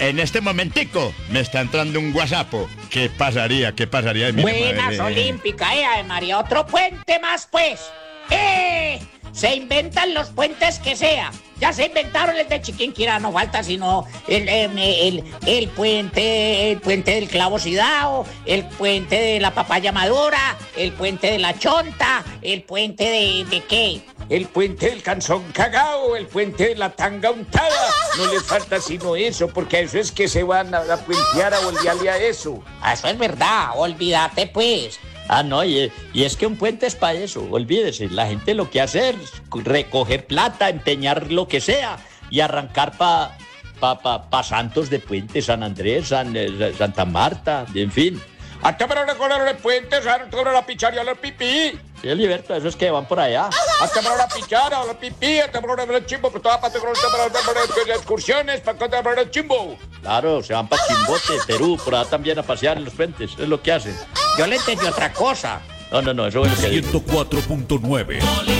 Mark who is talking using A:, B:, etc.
A: en este momentico me está entrando un WhatsApp. ¿Qué pasaría? Mire,
B: Buenas, Olímpica, Ave María. Otro puente más, pues. Se inventan los puentes que sea. Ya se inventaron el de Chiquinquirá, no falta sino el puente del clavo sidao, el puente de la papaya madura, el puente de la chonta, el puente de ¿qué? El puente del canzón cagao, el puente de la tanga untada. No les falta sino eso, porque a eso es que se van a puentear a voltearle a eso. Eso es verdad, olvídate pues.
C: No, y es que un puente es para eso, olvídese. La gente lo que hace es recoger plata, empeñar lo que sea y arrancar pa santos de puente, San Andrés, Santa Marta, en fin.
B: Hasta para recoger el puente, para la picharia, la pipí.
C: Sí, Liberto, eso es que van por allá.
B: Hasta para la pichara, la pipí, hasta para el chimbo, pues toda parte para excursiones, para el chimbo.
C: Claro, se van para Chimbote, Perú, por allá también a pasear en los puentes, es lo que hacen.
B: Yo le entendí otra cosa.
C: No, eso es lo que digo.
D: 104.9